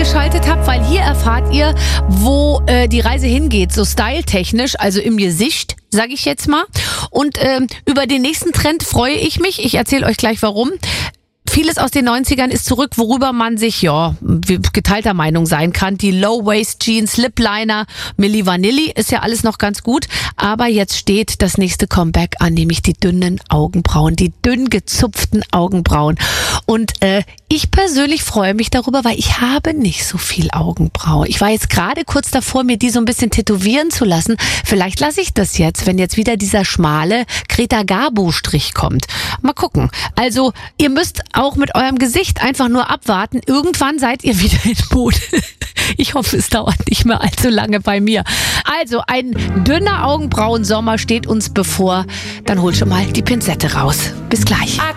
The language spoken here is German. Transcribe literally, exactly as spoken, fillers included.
eingeschaltet habt, weil hier erfahrt ihr, wo äh, die Reise hingeht, so styletechnisch, also im Gesicht, sage ich jetzt mal. Und ähm, über den nächsten Trend freue ich mich. Ich erzähle euch gleich warum. Vieles aus den neunzigern ist zurück, worüber man sich, ja, geteilter Meinung sein kann. Die Low-Waist-Jeans, Lip-Liner, Milli Vanilli ist ja alles noch ganz gut. Aber jetzt steht das nächste Comeback an, nämlich die dünnen Augenbrauen, die dünn gezupften Augenbrauen. Und äh, ich persönlich freue mich darüber, weil ich habe nicht so viel Augenbraue. Ich war jetzt gerade kurz davor, mir die so ein bisschen tätowieren zu lassen. Vielleicht lasse ich das jetzt, wenn jetzt wieder dieser schmale Greta Garbo-Strich kommt. Mal gucken. Also, ihr müsst auch mit eurem Gesicht einfach nur abwarten. Irgendwann seid ihr wieder in Mode. Ich hoffe, es dauert nicht mehr allzu lange bei mir. Also, ein dünner Augenbrauensommer steht uns bevor. Dann hol schon mal die Pinzette raus. Bis gleich.